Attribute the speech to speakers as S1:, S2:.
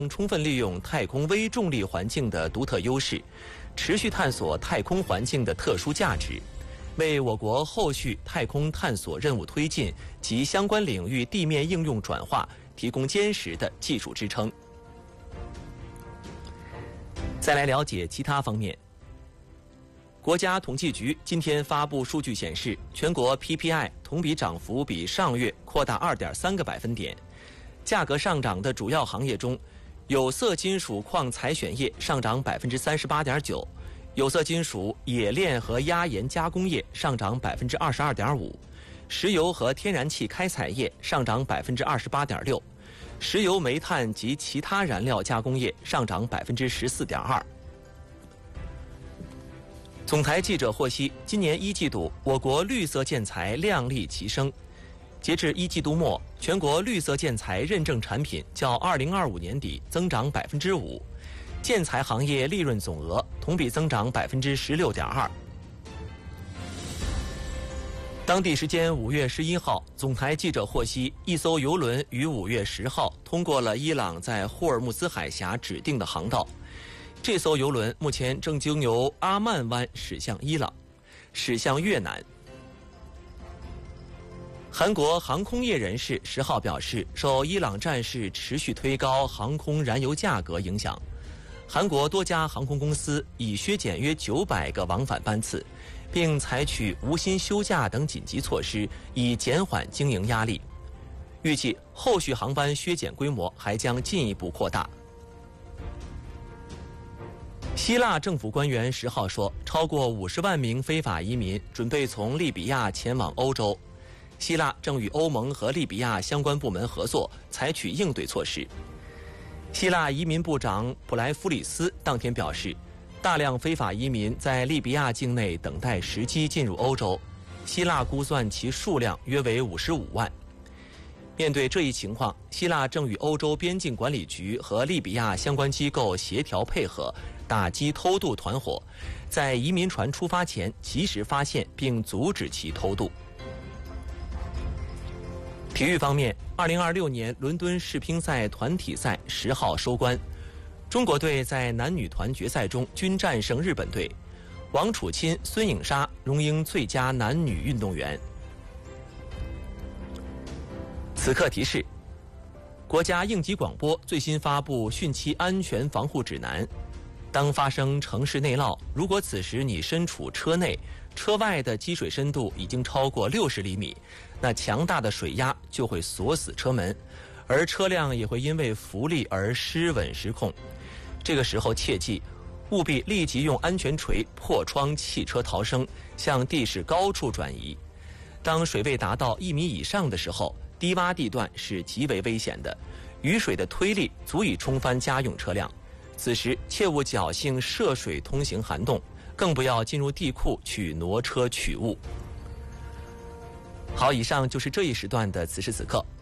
S1: 充分利用太空微重力环境的独特优势，持续探索太空环境的特殊价值，为我国后续太空探索任务推进及相关领域地面应用转化提供坚实的技术支撑。再来了解其他方面。国家统计局今天发布数据显示，全国 PPI 同比涨幅比上月扩大2.3个百分点。价格上涨的主要行业中，有色金属矿采选业上涨38.9%，有色金属冶炼和压延加工业上涨22.5%，石油和天然气开采业上涨28.6%，石油煤炭及其他燃料加工业上涨14.2%。总台记者获悉，今年一季度我国绿色建材亮丽齐升。截至一季度末，全国绿色建材认证产品较2025年底增长5%，建材行业利润总额同比增长16.2%。当地时间5月11号，总台记者获悉，一艘邮轮于5月10号通过了伊朗在霍尔木兹海峡指定的航道。这艘邮轮目前正经由阿曼湾驶向伊朗，驶向越南。韩国航空业人士10号表示，受伊朗战事持续推高航空燃油价格影响，韩国多家航空公司已削减约900个往返班次，并采取无薪休假等紧急措施，以减缓经营压力。预计后续航班削减规模还将进一步扩大。希腊政府官员10号说，超过50万名非法移民准备从利比亚前往欧洲。希腊正与欧盟和利比亚相关部门合作，采取应对措施。希腊移民部长普莱夫里斯当天表示，大量非法移民在利比亚境内等待时机进入欧洲，希腊估算其数量约为55万。面对这一情况，希腊正与欧洲边境管理局和利比亚相关机构协调配合，打击偷渡团伙，在移民船出发前及时发现并阻止其偷渡。体育方面，2026年伦敦世乒赛团体赛10号收官，中国队在男女团决赛中均战胜日本队，王楚钦、孙颖莎荣膺最佳男女运动员。此刻提示：国家应急广播最新发布汛期安全防护指南。当发生城市内涝，如果此时你身处车内，车外的积水深度已经超过60厘米，那强大的水压就会锁死车门，而车辆也会因为浮力而失稳失控。这个时候切记，务必立即用安全锤破窗汽车逃生，向地势高处转移。当水位达到1米以上的时候，低洼地段是极为危险的，雨水的推力足以冲翻家用车辆。此时切勿侥幸涉水通行涵洞，更不要进入地库去挪车取物。好，以上就是这一时段的此时此刻。